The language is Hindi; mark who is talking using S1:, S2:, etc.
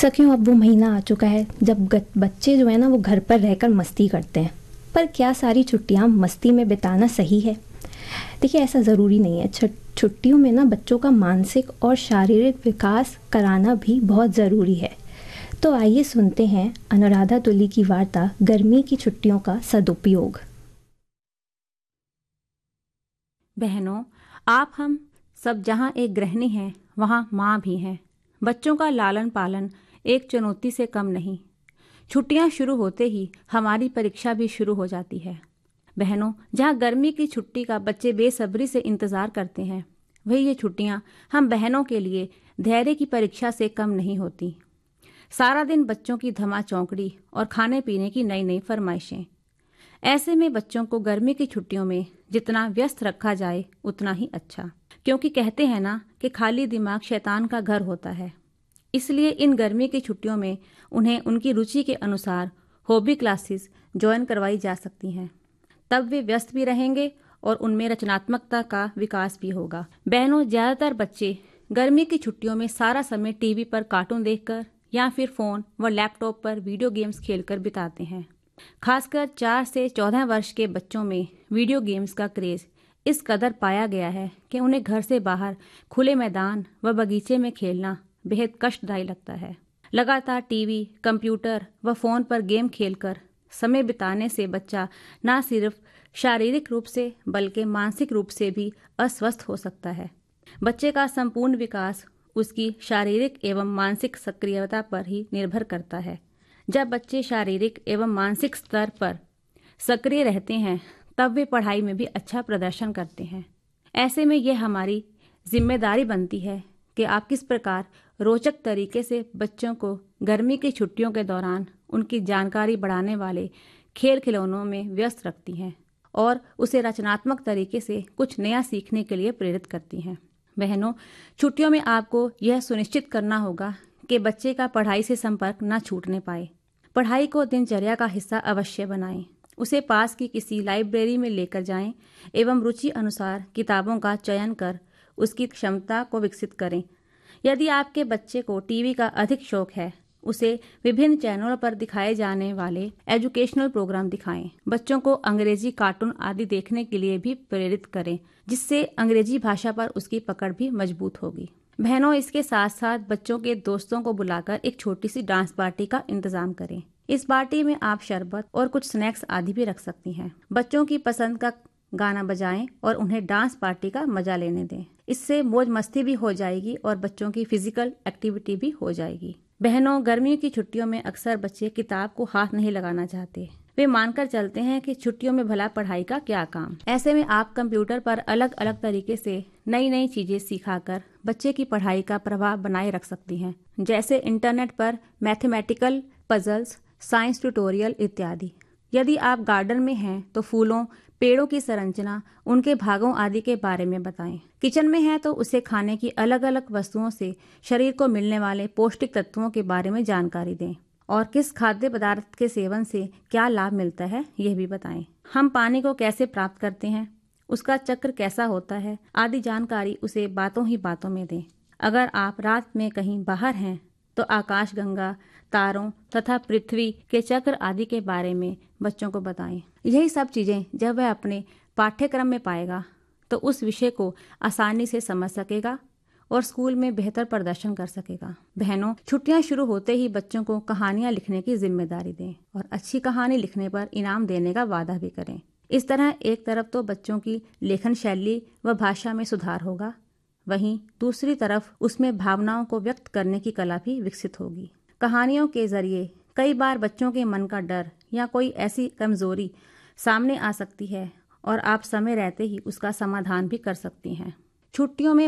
S1: सखियों, अब वो महीना आ चुका है जब बच्चे जो है ना वो घर पर रहकर मस्ती करते हैं। पर क्या सारी छुट्टियां मस्ती में बिताना सही है? देखिए, ऐसा ज़रूरी नहीं है। छुट्टियों में ना बच्चों का मानसिक और शारीरिक विकास कराना भी बहुत ज़रूरी है। तो आइए सुनते हैं अनुराधा तुली की वार्ता गर्मी की छुट्टियों का सदुपयोग।
S2: बहनों, आप हम सब जहाँ एक गृहिणी हैं वहाँ माँ भी हैं। बच्चों का लालन पालन एक चुनौती से कम नहीं। छुट्टियाँ शुरू होते ही हमारी परीक्षा भी शुरू हो जाती है। बहनों, जहाँ गर्मी की छुट्टी का बच्चे बेसब्री से इंतज़ार करते हैं, वही ये छुट्टियाँ हम बहनों के लिए धैर्य की परीक्षा से कम नहीं होती। सारा दिन बच्चों की धमा चौंकड़ी और खाने पीने की नई नई फरमाइशें। ऐसे में बच्चों को गर्मी की छुट्टियों में जितना व्यस्त रखा जाए उतना ही अच्छा, क्योंकि कहते हैं ना कि खाली दिमाग शैतान का घर होता है। इसलिए इन गर्मी की छुट्टियों में उन्हें उनकी रुचि के अनुसार हॉबी क्लासेस ज्वाइन करवाई जा सकती हैं। तब वे व्यस्त भी रहेंगे और उनमें रचनात्मकता का विकास भी होगा। बहनों, ज़्यादातर बच्चे गर्मी की छुट्टियों में सारा समय टीवी पर कार्टून देखकर या फिर फ़ोन व लैपटॉप पर वीडियो गेम्स खेलकर बिताते हैं। खासकर 4 से 14 वर्ष के बच्चों में वीडियो गेम्स का क्रेज़ इस कदर पाया गया है कि उन्हें घर से बाहर खुले मैदान व बगीचे में खेलना बेहद कष्टदायी लगता है। लगातार टीवी, कंप्यूटर व फ़ोन पर गेम खेलकर समय बिताने से बच्चा न सिर्फ शारीरिक रूप से बल्कि मानसिक रूप से भी अस्वस्थ हो सकता है। बच्चे का संपूर्ण विकास उसकी शारीरिक एवं मानसिक सक्रियता पर ही निर्भर करता है। जब बच्चे शारीरिक एवं मानसिक स्तर पर सक्रिय रहते हैं तब वे पढ़ाई में भी अच्छा प्रदर्शन करते हैं। ऐसे में यह हमारी जिम्मेदारी बनती है कि आप किस प्रकार रोचक तरीके से बच्चों को गर्मी की छुट्टियों के दौरान उनकी जानकारी बढ़ाने वाले खेल खिलौनों में व्यस्त रखती हैं और उसे रचनात्मक तरीके से कुछ नया सीखने के लिए प्रेरित करती हैं। बहनों, छुट्टियों में आपको यह सुनिश्चित करना होगा कि बच्चे का पढ़ाई से संपर्क न छूटने पाए। पढ़ाई को दिनचर्या का हिस्सा अवश्य बनाएं। उसे पास की किसी लाइब्रेरी में लेकर जाएं एवं रुचि अनुसार किताबों का चयन कर उसकी क्षमता को विकसित करें। यदि आपके बच्चे को टीवी का अधिक शौक है, उसे विभिन्न चैनलों पर दिखाए जाने वाले एजुकेशनल प्रोग्राम दिखाएं। बच्चों को अंग्रेजी कार्टून आदि देखने के लिए भी प्रेरित करें, जिससे अंग्रेजी भाषा पर उसकी पकड़ भी मजबूत होगी। बहनों, इसके साथ साथ बच्चों के दोस्तों को बुलाकर एक छोटी सी डांस पार्टी का इंतजाम करें। इस पार्टी में आप शरबत और कुछ स्नैक्स आदि भी रख सकती हैं। बच्चों की पसंद का गाना बजाएं और उन्हें डांस पार्टी का मजा लेने दें। इससे मौज मस्ती भी हो जाएगी और बच्चों की फिजिकल एक्टिविटी भी हो जाएगी। बहनों, गर्मियों की छुट्टियों में अक्सर बच्चे किताब को हाथ नहीं लगाना चाहते। वे मानकर चलते हैं कि छुट्टियों में भला पढ़ाई का क्या काम। ऐसे में आप कंप्यूटर पर अलग अलग तरीके से नई नई चीजें सिखाकर बच्चे की पढ़ाई का प्रभाव बनाए रख सकती हैं, जैसे इंटरनेट पर मैथमेटिकल पजल्स, साइंस ट्यूटोरियल इत्यादि। यदि आप गार्डन में हैं तो फूलों, पेड़ों की संरचना, उनके भागों आदि के बारे में बताएं। किचन में है तो उसे खाने की अलग अलग वस्तुओं से शरीर को मिलने वाले पौष्टिक तत्वों के बारे में जानकारी दें और किस खाद्य पदार्थ के सेवन से क्या लाभ मिलता है यह भी बताएं। हम पानी को कैसे प्राप्त करते हैं, उसका चक्र कैसा होता है आदि जानकारी उसे बातों ही बातों में दें। अगर आप रात में कहीं बाहर हैं तो आकाशगंगा, तारों तथा पृथ्वी के चक्र आदि के बारे में बच्चों को बताएं। यही सब चीजें जब वह अपने पाठ्यक्रम में पाएगा तो उस विषय को आसानी से समझ सकेगा और स्कूल में बेहतर प्रदर्शन कर सकेगा। बहनों, छुट्टियां शुरू होते ही बच्चों को कहानियां लिखने की जिम्मेदारी दें और अच्छी कहानी लिखने पर इनाम देने का वादा भी करें। इस तरह एक तरफ तो बच्चों की लेखन शैली व भाषा में सुधार होगा, वहीं दूसरी तरफ उसमें भावनाओं को व्यक्त करने की कला भी विकसित होगी। कहानियों के जरिए कई बार बच्चों के मन का डर या कोई ऐसी कमजोरी सामने आ सकती है और आप समय रहते ही उसका समाधान भी कर सकती हैं। छुट्टियों में